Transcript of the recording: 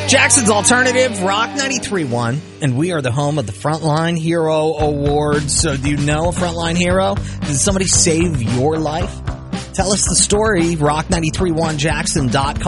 Jackson's Alternative, Rock 93.1, and we are the home of the Frontline Hero Awards. So do you know a Frontline Hero? Did somebody save your life? Tell us the story, rock931jackson.com.